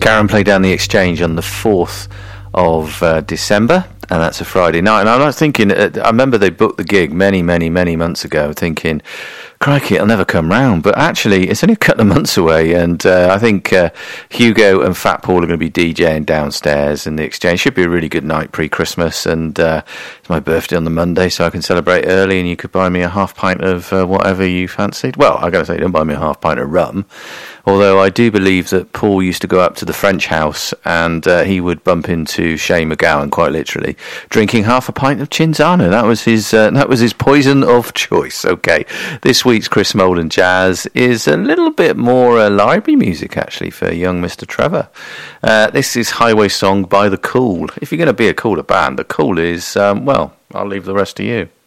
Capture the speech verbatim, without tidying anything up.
Karen played down the Exchange on the fourth of uh, December, and that's a Friday night. And I was thinking, uh, I remember they booked the gig many, many, many months ago, thinking, crikey, it'll never come round. But actually, it's only a couple of months away, and uh, I think uh, Hugo and Fat Paul are going to be DJing downstairs in the Exchange. Should be a really good night pre-Christmas, and uh, it's my birthday on the Monday, so I can celebrate early, and you could buy me a half pint of uh, whatever you fancied. Well, I got to say, don't buy me a half pint of rum, although I do believe that Paul used to go up to the French house, and uh, he would bump into Shane MacGowan, quite literally, drinking half a pint of Cinzano. That was his uh, that was his poison of choice. Okay, this week's Chris Mould Jazz is a little bit more uh, library music, actually, for young Mister Trevor. Uh, this is Highway Song by The Cool. If you're going to be a cooler band, The Cool is, um, well, I'll leave the rest to you.